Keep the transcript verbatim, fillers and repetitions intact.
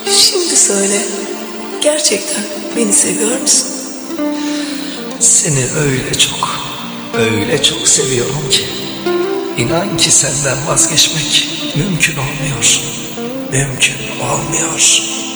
Şimdi söyle, gerçekten beni seviyor musun? Seni öyle çok, öyle çok seviyorum ki İnan ki senden vazgeçmek mümkün olmuyor. Mümkün olmuyor.